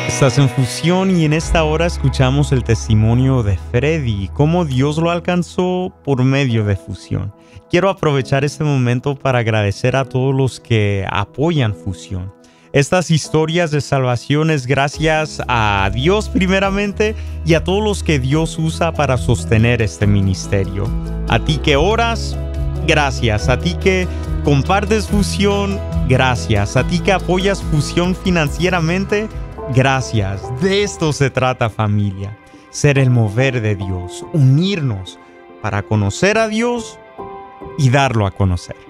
Estás en Fusión y en esta hora escuchamos el testimonio de Freddy, cómo Dios lo alcanzó por medio de Fusión. Quiero aprovechar este momento para agradecer a todos los que apoyan Fusión. Estas historias de salvación es gracias a Dios primeramente y a todos los que Dios usa para sostener este ministerio. A ti que oras, gracias. A ti que compartes Fusión, gracias. A ti que apoyas Fusión financieramente, gracias. De esto se trata, familia. Ser el mover de Dios, unirnos para conocer a Dios y darlo a conocer.